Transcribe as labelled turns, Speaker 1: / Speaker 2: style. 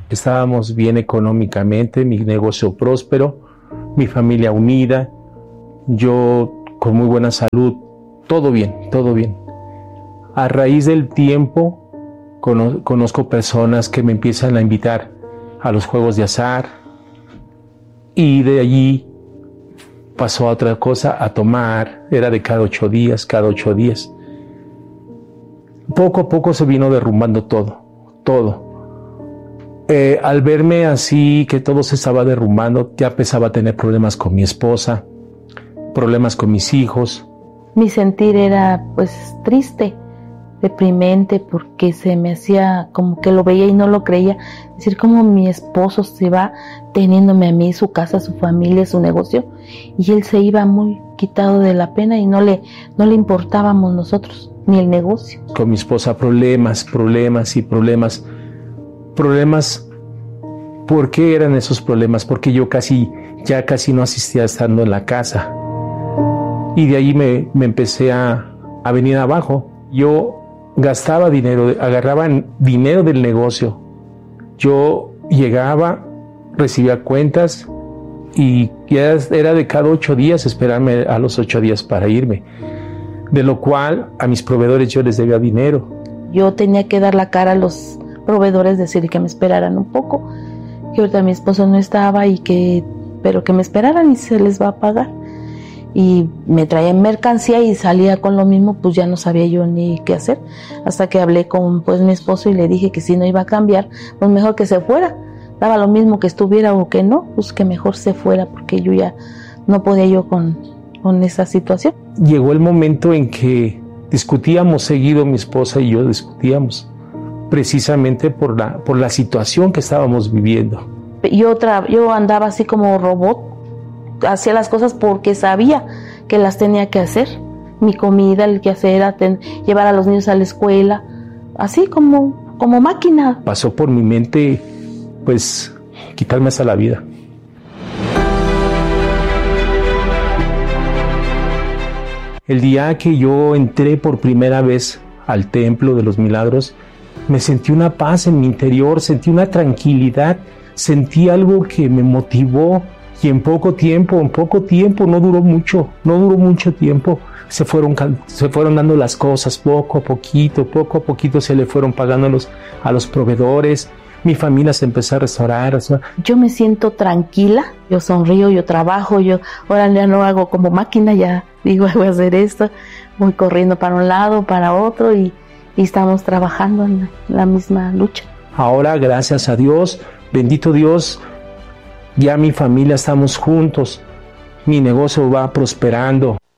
Speaker 1: Estábamos bien económicamente, mi negocio próspero, mi familia unida, yo con muy buena salud, todo bien, todo bien. A raíz del tiempo conozco personas que me empiezan a invitar a los juegos de azar y de allí pasó a otra cosa, a tomar, era de cada 8 días. Poco a poco se vino derrumbando todo. Al verme así, que todo se estaba derrumbando, ya empezaba a tener problemas con mi esposa, problemas con mis hijos.
Speaker 2: Mi sentir era pues triste, deprimente, porque se me hacía como que lo veía y no lo creía. Es decir, como mi esposo se va teniéndome a mí, su casa, su familia, su negocio, y él se iba muy quitado de la pena y no le importábamos nosotros, ni el negocio.
Speaker 1: Con mi esposa problemas. ¿Por qué eran esos problemas? Porque yo ya casi no asistía estando en la casa. Y de ahí me empecé a venir abajo. Yo gastaba dinero, agarraba dinero del negocio. Yo llegaba, recibía cuentas y ya era de cada 8 días esperarme a los 8 días para irme. De lo cual a mis proveedores yo les debía dinero.
Speaker 2: Yo tenía que dar la cara a los proveedores, decir que me esperaran un poco, que ahorita mi esposo no estaba pero que me esperaran y se les va a pagar. Y me traían mercancía y salía con lo mismo, pues ya no sabía yo ni qué hacer, hasta que hablé con mi esposo y le dije que si no iba a cambiar, pues mejor que se fuera, daba lo mismo que estuviera o que no, pues que mejor se fuera, porque yo ya no podía yo con esa situación.
Speaker 1: Llegó el momento en que discutíamos seguido, mi esposa y yo discutíamos, precisamente por la situación que estábamos viviendo.
Speaker 2: Yo andaba así como robot, hacía las cosas porque sabía que las tenía que hacer. Mi comida, el que hacer era llevar a los niños a la escuela, así como máquina.
Speaker 1: Pasó por mi mente, pues, quitarme hasta la vida. El día que yo entré por primera vez al Templo de los Milagros, me sentí una paz en mi interior, sentí una tranquilidad, sentí algo que me motivó. Y en poco tiempo, no duró mucho tiempo, se fueron dando las cosas poco a poquito se le fueron pagando a los proveedores, mi familia se empezó a restaurar.
Speaker 2: Yo me siento tranquila, yo sonrío, yo trabajo, ahora ya no hago como máquina, ya digo, voy a hacer esto, voy corriendo para un lado, para otro y estamos trabajando en la misma lucha.
Speaker 1: Ahora, gracias a Dios, bendito Dios, ya mi familia estamos juntos, mi negocio va prosperando.